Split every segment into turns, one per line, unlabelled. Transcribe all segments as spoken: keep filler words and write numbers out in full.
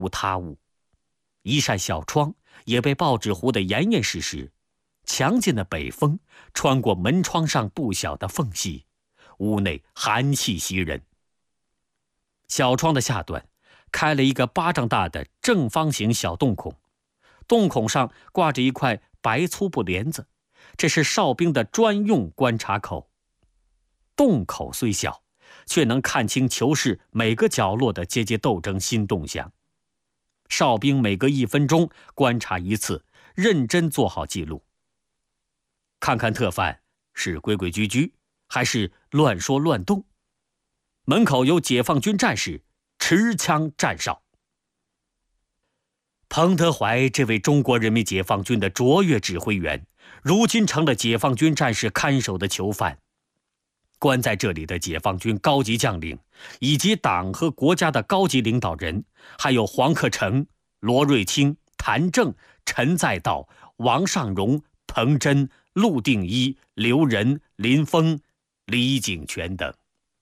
无他物。一扇小窗也被报纸糊得严严实实，强劲的北风穿过门窗上不小的缝隙，屋内寒气袭人。小窗的下端开了一个巴掌大的正方形小洞孔，洞孔上挂着一块白粗布帘子，这是哨兵的专用观察口。洞口虽小，却能看清囚室每个角落的阶级斗争新动向。哨兵每隔一分钟观察一次，认真做好记录，看看特犯是规规矩矩，还是乱说乱动。门口有解放军战士持枪站哨。彭德怀这位中国人民解放军的卓越指挥员，如今成了解放军战士看守的囚犯。关在这里的解放军高级将领，以及党和国家的高级领导人，还有黄克诚、罗瑞卿、谭政、陈再道、王尚荣、彭真、陆定一、刘仁、林峰、李井泉等。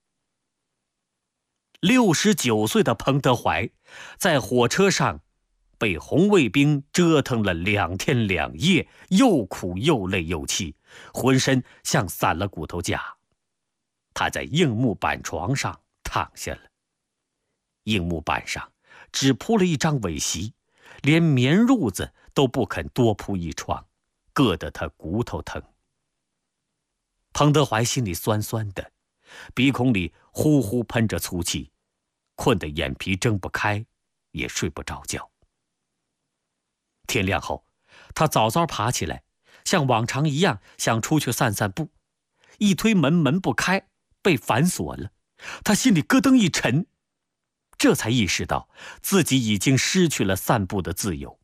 六十九岁的彭德怀在火车上被红卫兵折腾了两天两夜，又苦又累又气，浑身像散了骨头架。他在硬木板床上躺下了，硬木板上只铺了一张苇席，连棉褥子都不肯多铺一床，硌得他骨头疼。彭德怀心里酸酸的，鼻孔里呼呼喷着粗气，困得眼皮睁不开，也睡不着觉。天亮后，他早早爬起来，像往常一样想出去散散步，一推门，门不开，被反锁了。他心里咯噔一沉，这才意识到自己已经失去了散步的自由。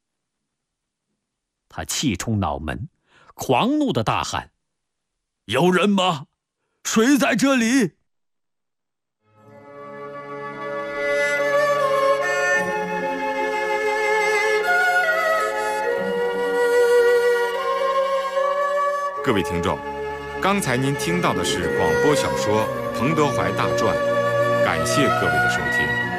他气冲脑门，狂怒地大喊：“有人吗？谁在这里？”
各位听众，刚才您听到的是广播小说《彭德怀大传》，感谢各位的收听。